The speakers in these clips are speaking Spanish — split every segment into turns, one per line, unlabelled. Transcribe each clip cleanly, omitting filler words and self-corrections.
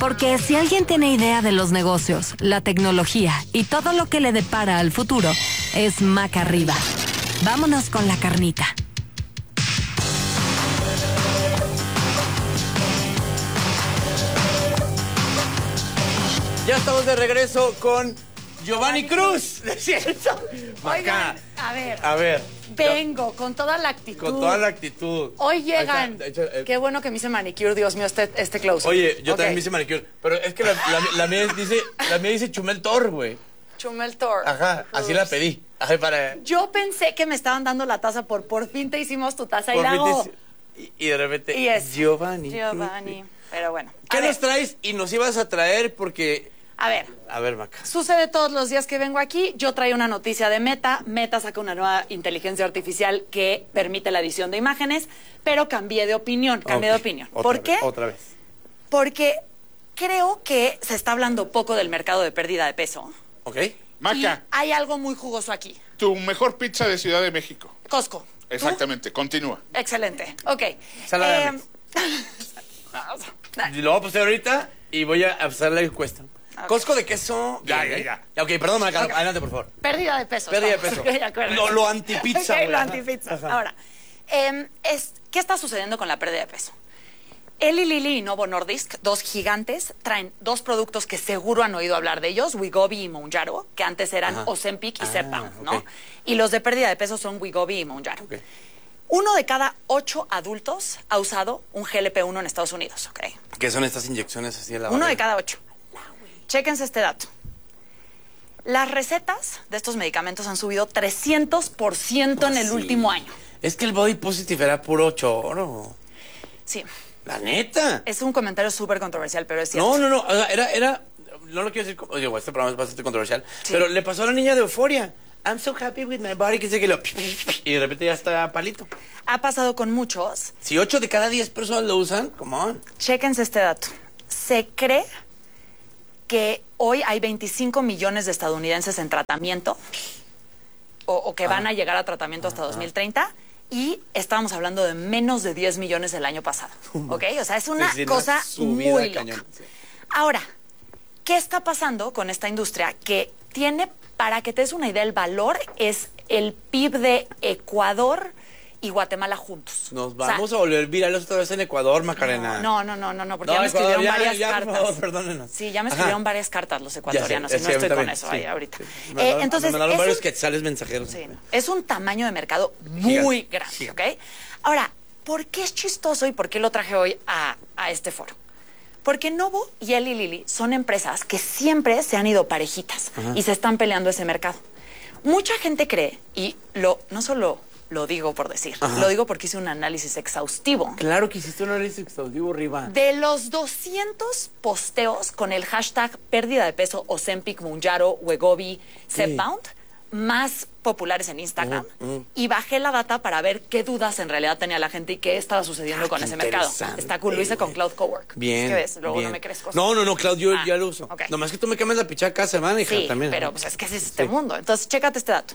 Porque si alguien tiene idea de los negocios, la tecnología y todo lo que le depara al futuro, es Maca Arriba. Vámonos con la carnita.
Ya estamos de regreso con Giovanni Cruz. ¿Es cierto?
Oigan, a ver. Vengo con toda la actitud.
Con toda la actitud.
Hoy llegan. Qué bueno que me hice manicure, Dios mío, este close.
Oye, yo también me hice manicure. Pero es que la mía dice Chumel Tor, güey.
Chumel Tor.
Ajá, así la pedí. Ajá, para...
Yo pensé que me estaban dando la taza por fin te hicimos tu taza y la hago.
Y de repente,
y es
Giovanni.
Pero bueno.
¿Qué nos traes y nos ibas a traer? Porque... A ver, Maca.
Sucede todos los días que vengo aquí. Yo traigo una noticia de Meta. Meta saca una nueva inteligencia artificial que permite la edición de imágenes, pero cambié de opinión. ¿Por qué?
Otra vez.
Porque creo que se está hablando poco del mercado de pérdida de peso.
Ok.
Maca.
Y hay algo muy jugoso aquí.
Tu mejor pizza de Ciudad de México.
Costco.
Exactamente, continúa.
Excelente. Ok.
Y lo voy a pasar ahorita y voy a hacer la encuesta. Okay. Costco de queso.
Ya.
Ok, perdón, Maca, adelante, por favor.
Pérdida de peso.
Pérdida de peso. Lo antipizza.
Okay, lo antipizza. Ahora, ¿qué está sucediendo con la pérdida de peso? Eli Lilly y Novo Nordisk, dos gigantes, traen dos productos que seguro han oído hablar de ellos, Wegovy y Mounjaro, que antes eran Ozempic y Zepbound, ¿no? Y los de pérdida de peso son Wegovy y Mounjaro. Okay. 1 de cada 8 adultos ha usado un GLP-1 en Estados Unidos, ¿ok?
¿Qué son estas inyecciones así en la
1 de cada 8. Chéquense este dato. Las recetas de estos medicamentos han subido 300% en el último año.
Es que el body positive era puro choro.
Sí.
La neta.
Es un comentario súper controversial, pero es cierto.
No. O sea, era... No lo quiero decir... Oye, este programa es bastante controversial. Sí. Pero le pasó a la niña de Euphoria. I'm so happy with my body, que sé que lo... Y de repente ya está palito.
Ha pasado con muchos.
Si 8 de cada 10 personas lo usan, come on.
Chéquense este dato. Se cree que hoy hay 25 millones de estadounidenses en tratamiento o que van a llegar a tratamiento hasta 2030 y estábamos hablando de menos de 10 millones el año pasado, ¿ok? O sea, es una cosa muy loca. Cañón, sí. Ahora, ¿qué está pasando con esta industria que tiene, para que te des una idea, el valor es el PIB de Ecuador y Guatemala juntos?
Nos vamos a volver virales otra vez en Ecuador, Macarena.
No, porque ya me escribieron varias cartas.
Por favor, perdónenos.
Sí, ya me escribieron varias cartas los ecuatorianos y no estoy con eso ahí ahorita.
Sí. Entonces, me mandaron varios quetzales mensajeros.
Sí, es un tamaño de mercado muy grande, ¿ok? Ahora, ¿por qué es chistoso y por qué lo traje hoy a este foro? Porque Novo y Eli Lilly son empresas que siempre se han ido parejitas y se están peleando ese mercado. Mucha gente cree, y no solo lo digo por decir, lo digo porque hice un análisis exhaustivo.
Claro que hiciste un análisis exhaustivo, Riva.
De los 200 posteos con el hashtag pérdida de peso Ozempic, Mounjaro, Wegovy, Zepbound, más populares en Instagram, y bajé la data para ver qué dudas en realidad tenía la gente y qué estaba sucediendo con ese mercado. Está cool, lo hice con Cloud Cowork.
Bien.
¿Qué ves? Luego
bien.
no me crees cosas.
No, Cloud, yo ya lo uso.
Okay.
Nomás que tú me cambias la pichada cada semana, hija,
sí,
también.
Pero pues es que ese es este mundo. Entonces, chécate este dato.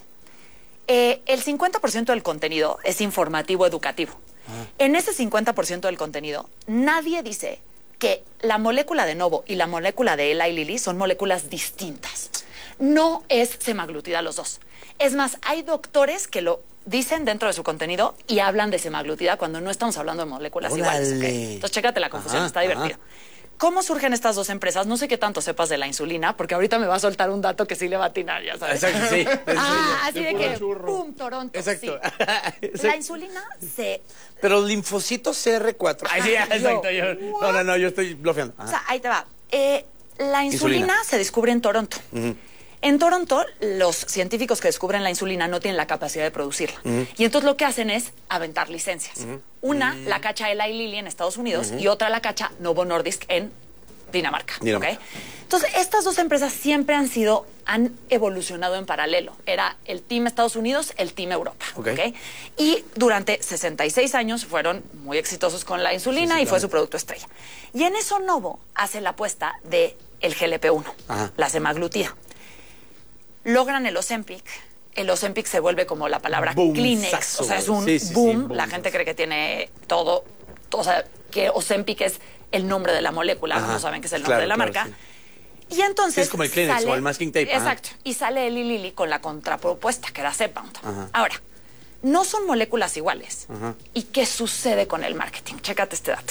El 50% del contenido es informativo educativo. En ese 50% del contenido, nadie dice que la molécula de Novo y la molécula de Eli Lilly son moléculas distintas. No es semaglutida los dos. Es más, hay doctores que lo dicen dentro de su contenido y hablan de semaglutida cuando no estamos hablando de moléculas iguales. ¿Okay? Entonces, chécate la confusión, está divertido. ¿Cómo surgen estas dos empresas? No sé qué tanto sepas de la insulina, porque ahorita me va a soltar un dato que sí le va a atinar, ya sabes.
Exacto, sí.
Así de que, ¡pum!, Toronto.
Exacto.
Sí. La insulina se...
Pero linfocitos CR4. Ay, sí, exacto. No, yo estoy blofeando.
O sea, ahí te va. La insulina se descubre en Toronto. En Toronto, los científicos que descubren la insulina no tienen la capacidad de producirla. Y entonces lo que hacen es aventar licencias. Una la cacha Eli Lilly en Estados Unidos y otra la cacha Novo Nordisk en Dinamarca. ¿Okay? Entonces, estas dos empresas siempre han evolucionado en paralelo. Era el Team Estados Unidos, el Team Europa. ¿Okay? Y durante 66 años fueron muy exitosos con la insulina y fue su producto estrella. Y en eso Novo hace la apuesta de el GLP-1, la semaglutida. Logran el Ozempic. El Ozempic se vuelve como la palabra Kleenex. O sea, es un boom. La gente cree que tiene todo. O sea, que Ozempic es el nombre de la molécula, no saben que es el nombre de la marca.
Sí.
Y entonces
es como el Kleenex o el masking tape.
Exacto. Y sale Eli Lilly con la contrapropuesta, que era Zepbound. Ahora, no son moléculas iguales. ¿Y qué sucede con el marketing? Chécate este dato.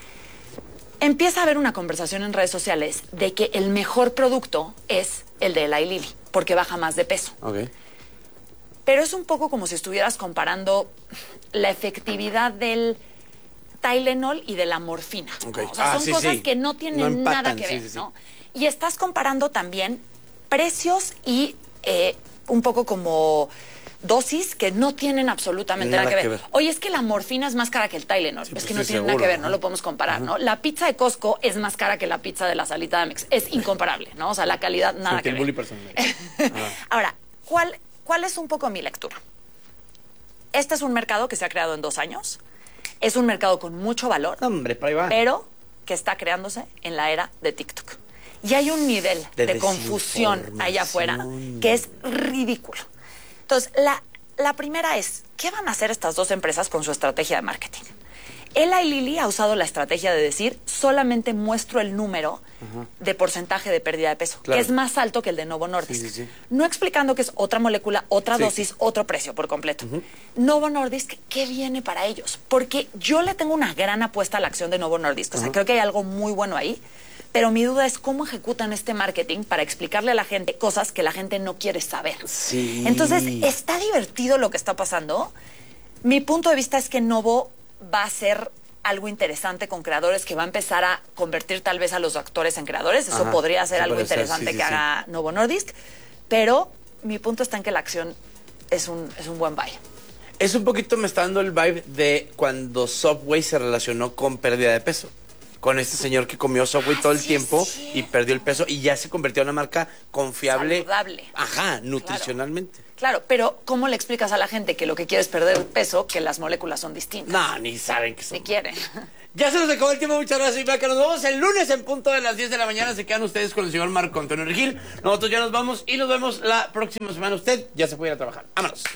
Empieza a haber una conversación en redes sociales de que el mejor producto es el de Eli Lilly, porque baja más de peso.
Ok.
Pero es un poco como si estuvieras comparando la efectividad del Tylenol y de la morfina.
Okay.
¿No? O sea, son cosas que no tienen nada que ver,
sí.
¿no? Y estás comparando también precios y un poco como dosis que no tienen absolutamente nada que ver. Oye, es que la morfina es más cara que el Tylenol. Es que no tiene nada que ver, no lo podemos comparar, ¿no? La pizza de Costco es más cara que la pizza de la salita de Amex. Es incomparable, ¿no? O sea, la calidad nada que ver. Ahora, ¿cuál es un poco mi lectura? Este es un mercado que se ha creado en 2 años. Es un mercado con mucho valor, pero que está creándose en la era de TikTok. Y hay un nivel de confusión allá afuera que es ridículo. Entonces, la primera es, ¿qué van a hacer estas 2 empresas con su estrategia de marketing? Eli Lilly ha usado la estrategia de decir, solamente muestro el número de porcentaje de pérdida de peso, que es más alto que el de Novo Nordisk. No explicando que es otra molécula, otra dosis, otro precio por completo. Novo Nordisk, ¿qué viene para ellos? Porque yo le tengo una gran apuesta a la acción de Novo Nordisk. O sea, creo que hay algo muy bueno ahí. Pero mi duda es cómo ejecutan este marketing para explicarle a la gente cosas que la gente no quiere saber. Entonces, está divertido lo que está pasando. Mi punto de vista es que Novo va a ser algo interesante con creadores, que va a empezar a convertir tal vez a los actores en creadores. Eso podría ser algo interesante que haga Novo Nordisk. Pero mi punto está en que la acción es un buen buy.
Es un poquito, me está dando el vibe de cuando Subway se relacionó con pérdida de peso. Con este señor que comió Subway todo el tiempo y perdió el peso y ya se convirtió en una marca confiable.
Saludable.
Nutricionalmente.
Claro, pero ¿cómo le explicas a la gente que lo que quiere es perder peso, que las moléculas son distintas?
No, ni saben que son.
Ni quieren.
Ya se nos acabó el tiempo, muchas gracias, Maca. Nos vemos el lunes en punto de las 10 de la mañana. Se quedan ustedes con el señor Marco Antonio Regil. Nosotros ya nos vamos y nos vemos la próxima semana. Usted ya se puede ir a trabajar. Vámonos.